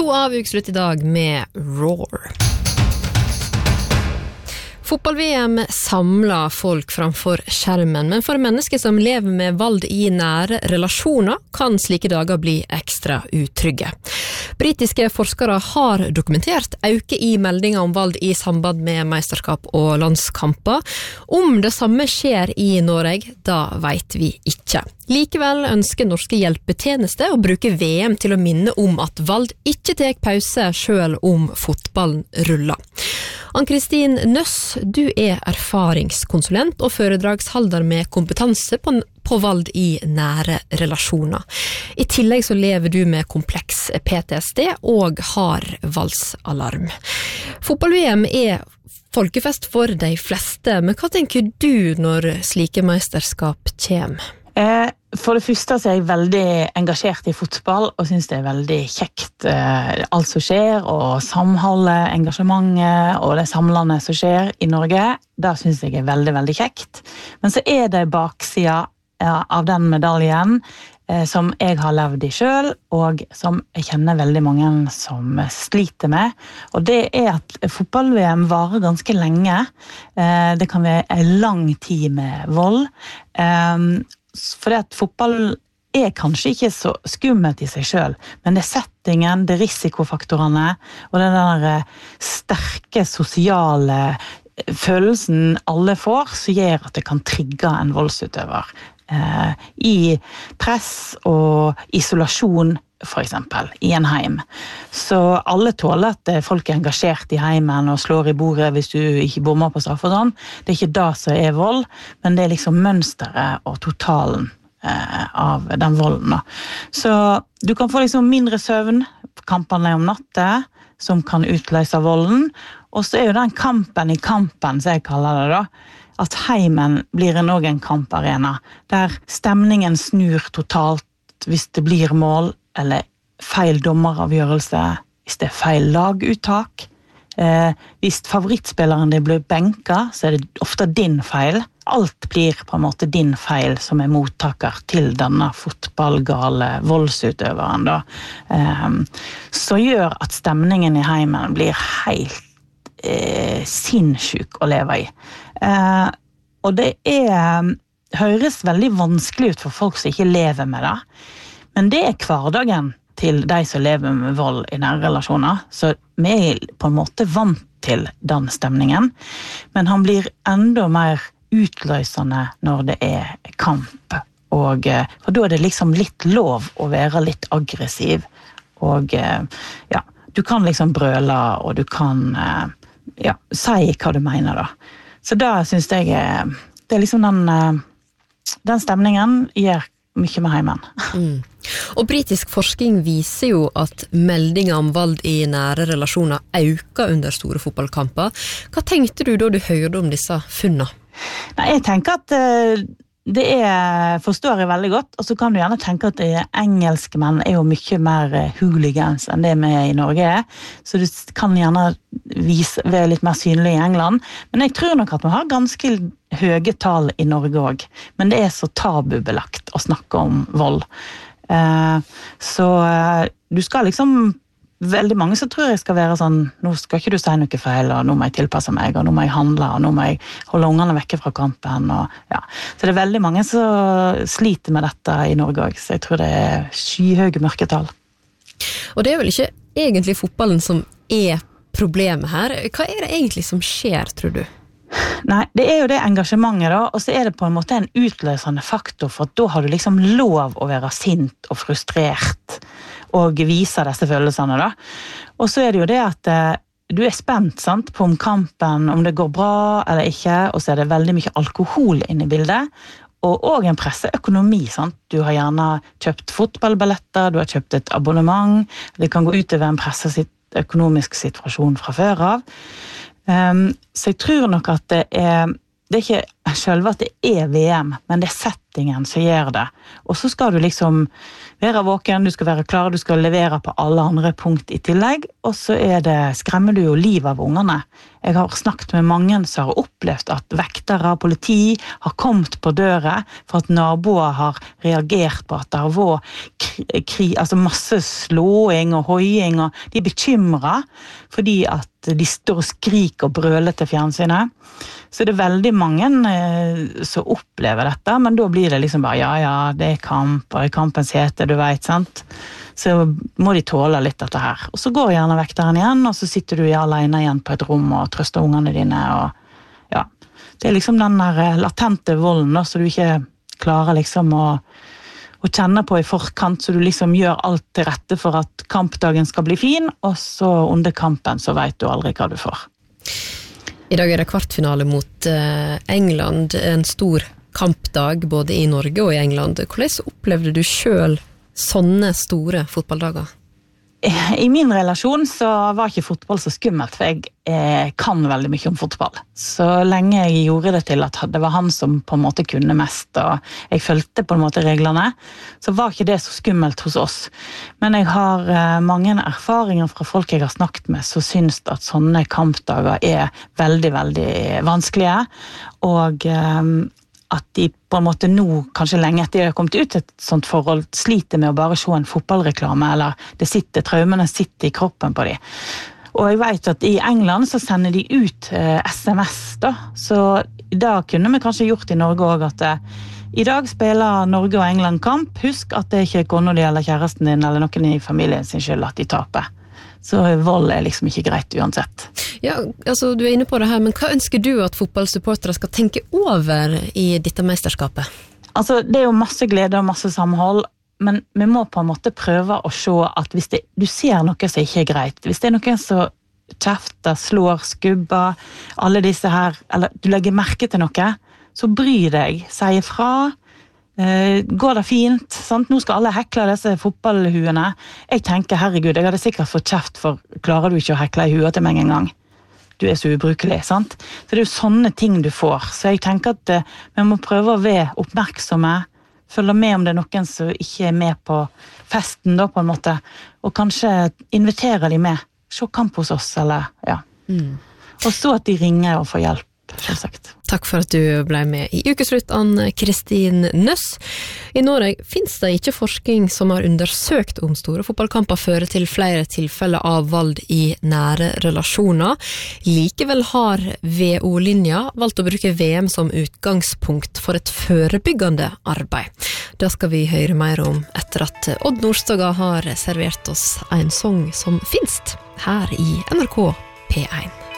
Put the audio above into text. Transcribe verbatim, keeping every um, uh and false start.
To av ukslutt I dag med Roar. Fotball-V M samler folk framfor skjermen, men for mennesker som lever med vold I nære relasjoner kan slike dager bli ekstra utrygge. Britiske forskere har dokumentert øke I meldinger om vold I samband med mesterskap og landskamper. Om det samme skjer I Norge, da vet vi ikke. Likevel ønsker norske hjelpetjenester å bruke V M til å minne om at vold ikke tar pause selv om fotballen ruller. Ann-Kristin Nøss, du er erfaringskonsulent og foredragsholder med kompetanse på, på vold I nære relasjoner. I tillegg så lever du med kompleks P T S D og har voldsalarm. Fotball-V M er folkefest for de fleste, men hva tenker du når slike mesterskap kommer? Eh, for det første så er jeg veldig engasjert I fotball og synes det er veldig kjekt eh, alt som skjer og samholdet, engasjementet og det samlende som skjer I Norge. Det synes jeg er veldig, veldig kjekt. Men så er det baksida ja, av den medaljen eh, som jeg har levd I selv og som jeg kjenner veldig mange som sliter med. Og det er at fotball-V M varer ganske lenge. Eh, det kan være en lang tid med vold. Eh, Fordi at fotball er kanskje ikke så skummelt I seg selv, men det er settingen, det er risikofaktorene, og den der sterke sosiale følelsen alle får, som gjør at det kan trigge en voldsutøver eh, I press og isolasjon, for eksempel, I en heim. Så alle tåler at folk er engasjert I heimen og slår I bordet hvis du ikke bommer på straff og sånn. Det er ikke det som er vold, men det er liksom mønsteret og totalen eh, av den volden. Da. Så du kan få liksom mindre søvn, kampene om natten, som kan utløse volden, og så er jo den kampen I kampen, som jeg kaller det da, at heimen blir en også en kamparena, der stemningen snur totalt hvis det blir mål, eller feil dommeravgjørelse, hvis det er feil laguttak. Eh, hvis favorittspilleren det blir benka, så er det ofte din feil. Alt blir på en måte din feil som er mottaker til denne fotballgale voldsutøveren. Da. Eh, så gjør at stemningen I heimen blir helt eh, sinnssyk å leve I. Eh, og det er, høres veldig vanskelig ut for folk som ikke lever med det. Men det er hverdagen til de som lever med vold I nære relasjoner, så vi er på en måte vant til den stemningen, men han blir enda mer utløsende når det er kamp, og, og da er det liksom litt lov å være litt aggressiv, og ja, du kan liksom brøle, og du kan ja, si hva du mener da. Så da synes jeg, det er liksom den, den stemningen gjør mye med heimen. Mm. Og britisk forskning viser jo at meldinger om vold I nære relasjoner øker under store fotballkamper. Hva tenkte du da du hørte om disse funnene? Nei, jeg tenker at uh, det er, forstår jeg veldig godt, og så kan du gjerne tenke at det engelske menn er jo mye mer hooligans enn det vi I Norge er, så du kan gjerne vise, være litt mer synlig I England, men jeg tror nok at vi har ganske høye tall I Norge også, men det er så tabubelagt å snakke om vold. Eh, så eh, du skal liksom, veldig mange så tror jeg skal være sånn, nå skal ikke du si noe feil, og nå må jeg tilpasse meg, og nå må jeg handle, og nå må jeg holde ungene vekke fra kampen, og ja. Så det er veldig mange som sliter med dette I Norge også, så jeg tror det er skyhøye mørketall. Og det er vel ikke egentlig fotballen som er problemet her. Hva er det egentlig som skjer, tror du? Nei, det er jo det engasjementet da, og så er det på en måte en utløsende faktor, for at da har du liksom lov å være sint og frustrert og vise disse følelsene da. Og så er det jo det at eh, du er spent sant, på om kampen, om det går bra eller ikke, og så er det veldig mye alkohol inne I bildet, og også en presseøkonomi, sant? Du har gjerne kjøpt fotballballetter, du har kjøpt et abonnement, det kan gå utover en presseøkonomisk situasjon fra før av. Um, så jeg tror nok at det er, det er ikke selv at det er V M, men det er sett settingen som gjør det. Og så skal du liksom være våken, du skal være klar, du skal levere på alle andre punkt i tillegg, og så er det, skremmer du jo liv av ungene. Jeg har snakket med mange som har opplevd at vektere og politi har kommet på døra for at naboer har reagert på at det har vært kri, altså masse slåing og hoiing, og de er bekymret fordi at de står og skriker og brøler til fjernsynet. Så det er veldig mange eh, som opplever dette, men da blir det liksom bare, ja, ja, det er kamp, og det er kampens hete, du vet, sant? Så må de tåle litt dette her. Og så går gjerne vekteren igjen, og så sitter du alene igjen på et rom og trøster ungene dine, og ja. Det er liksom den der latente volden, så du ikke klarer liksom å, å kjenne på i forkant, så du liksom gjør alt til rette for at kampdagen skal bli fin, og så under kampen så vet du aldri hva du får. I dag er det kvartfinale mot England, en stor kampdag både i Norge og i England. Hvordan opplevde du selv sånne store fotballdager? I min relasjon så var ikke fotball så skummelt, for jeg eh, kan veldig mye om fotball. Så lenge jeg gjorde det til at det var han som på en måte kunne mest, og jeg følte på en måte reglene, så var ikke det så skummelt hos oss. Men jeg har eh, mange erfaringer fra folk jeg har snakket med, som synes at sånne kampdager er veldig, veldig vanskelige, og eh, at de på en måte nå, kanskje lenge etter de har kommet ut et sånt forhold, sliter med å bare se en fotballreklame, eller det sitter, traumene sitter i kroppen på de. Og jeg vet at i England så sender de ut eh, S M S da, så da kunne vi kanskje gjort i Norge også at eh, i dag spiller Norge og England kamp, husk at det er ikke kona di eller kjæresten din eller noen i familien sin skyld at de taper. Så vold er liksom ikke greit uansett. Ja, altså du er inne på det her, men hva ønsker du at fotballsupportere skal tenke over i dette mesterskapet? Altså, det er jo masse glede og masse samhold, men vi må på en måte prøve å se at hvis det, du ser noe som ikke er greit, hvis det er noen som kjefter, slår, skubber, alle disse her, eller du legger merke til noe, så bry deg, si ifra. Uh, går det fint, sant? Nå skal alle hekle disse fotballhuene. Jeg tenker, herregud, jeg hadde sikkert fått kjeft for klarer du ikke å hekle i huet til meg en gang? Du er så ubrukelig, sant? Så det er jo sånne ting du får. Så jeg tenker at uh, vi må prøve å være oppmerksomme, følge med om det er noen som ikke er med på festen da, på en måte, og kanskje invitere de med. Se kamp hos oss, eller ja. Mm. Og så at de ringer og får hjelp. Selvsagt. Takk for at du ble med i Ukeslutt, Ann-Kristin Nøss. I Norge finnes det ikke forskning som har undersøkt om store fotballkamper fører til flere tilfeller av vold i nære relasjoner. Likevel har V O-linja valgt å bruke V M som utgangspunkt for et forebyggende arbeid. Det skal vi høre mer om etter at Odd Nordstoga har servert oss en sang som finnes her i N R K P én.